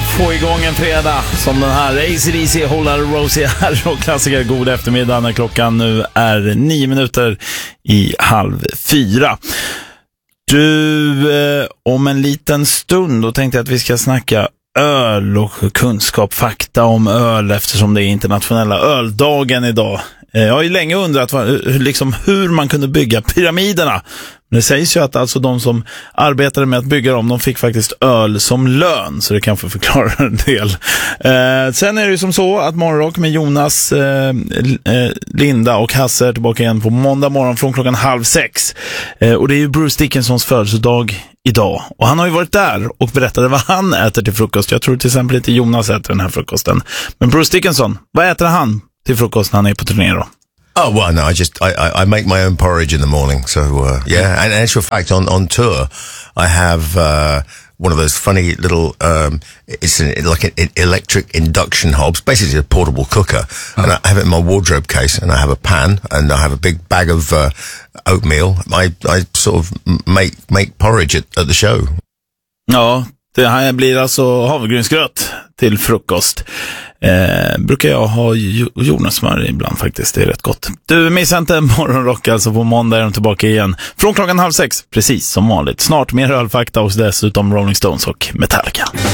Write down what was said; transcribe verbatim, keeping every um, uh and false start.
få igång en fredag som den här. A C D C, Hålla Rosie här och klassiker. God eftermiddag när klockan nu är nio minuter i halv fyra. Du, eh, om en liten stund då tänkte jag att vi ska snacka öl och kunskap, fakta om öl eftersom det är internationella öldagen idag. Jag har ju länge undrat liksom, hur man kunde bygga pyramiderna. Men det sägs ju att alltså de som arbetade med att bygga dem, de fick faktiskt öl som lön. Så det kan få förklara en del. Eh, sen är det ju som så att Morgonrock med Jonas, eh, Linda och Hasse är tillbaka igen på måndag morgon från klockan halv sex. Eh, och det är ju Bruce Dickinsons födelsedag idag. Och han har ju varit där och berättade vad han äter till frukost. Jag tror till exempel inte Jonas äter den här frukosten. Men Bruce Dickinson, vad äter han till frukost när han är på turné då? Oh, well, no, I just, I, I, I make my own porridge in the morning. So, uh, yeah. And in actual fact, on, on tour, I have, uh, one of those funny little, um, it's an, like an electric induction hob, basically a portable cooker. Oh. And I have it in my wardrobe case, and I have a pan, and I have a big bag of, uh, oatmeal. I, I sort of make, make porridge at, at the show. Ja, det här blir alltså havregrynsgröt till frukost. Eh, brukar jag ha jordnötssmör ibland faktiskt, det är rätt gott. Du, missar inte Morgonrock, alltså på måndag är de tillbaka igen från klockan halv sex, precis som vanligt. Snart mer ölfakta och dessutom Rolling Stones och Metallica.